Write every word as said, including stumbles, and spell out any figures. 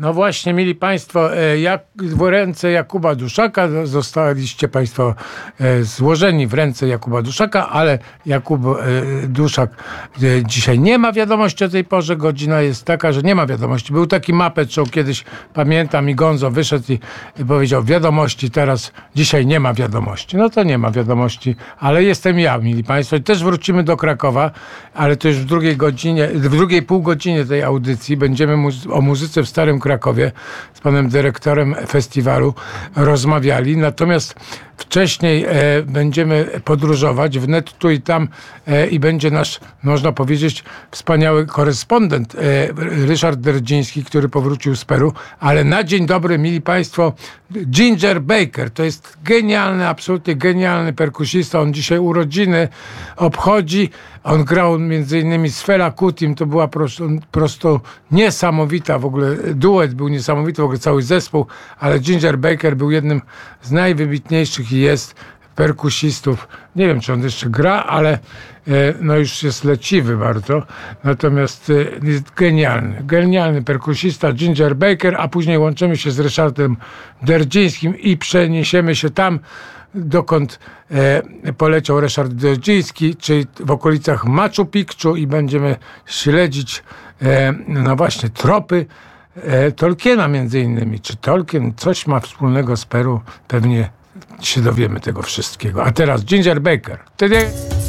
No właśnie, mili Państwo, e, jak, w ręce Jakuba Duszaka zostaliście Państwo e, złożeni w ręce Jakuba Duszaka, ale Jakub e, Duszak e, dzisiaj nie ma wiadomości o tej porze. Godzina jest taka, że nie ma wiadomości. Był taki Muppet Show kiedyś, pamiętam, i Gonzo wyszedł i, i powiedział wiadomości, teraz dzisiaj nie ma wiadomości. No to nie ma wiadomości, ale jestem ja, mili Państwo. I też wrócimy do Krakowa, ale to już w drugiej godzinie, w drugiej półgodzinie tej audycji będziemy mu- o muzyce w Starym Krakowie z panem dyrektorem festiwalu rozmawiali. Natomiast wcześniej e, będziemy podróżować wnet tu i tam e, i będzie nasz, można powiedzieć, wspaniały korespondent e, Ryszard Derdziński, który powrócił z Peru. Ale na dzień dobry, mili Państwo, Ginger Baker. To jest genialny, absolutnie genialny perkusista. On dzisiaj urodziny obchodzi. On grał między innymi z Fela Kutim. To była prosto, prosto niesamowita w ogóle, duet był niesamowity, w ogóle cały zespół, ale Ginger Baker był jednym z najwybitniejszych i jest perkusistów. Nie wiem, czy on jeszcze gra, ale e, no już jest leciwy bardzo. Natomiast e, jest genialny. Genialny perkusista Ginger Baker, a później łączymy się z Ryszardem Derdzińskim i przeniesiemy się tam, dokąd e, poleciał Ryszard Derdziński, czyli w okolicach Machu Picchu, i będziemy śledzić e, no właśnie tropy e, Tolkiena między innymi. Czy Tolkien coś ma wspólnego z Peru? Pewnie się dowiemy tego wszystkiego. A teraz Ginger Baker. Tedy...